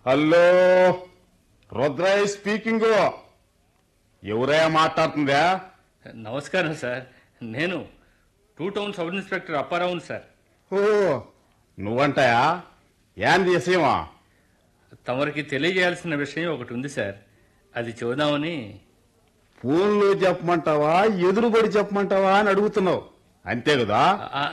Hello, Rudrayya speaking. ఎవరయ్యా మాట్లాడుతుందా? నమస్కారం సార్, నేను two town sub inspector అప్పారావుని sir. ఓ, నువ్వంటాయా? ఏంది విషయమా? తమరికి తెలియజేయాల్సిన విషయం ఒకటి ఉంది సార్, అది చూద్దామని. ఫోన్లో చెప్పమంటావా, ఎదురుబడి చెప్పమంటావా అని అడుగుతున్నావు, అంతే కదా?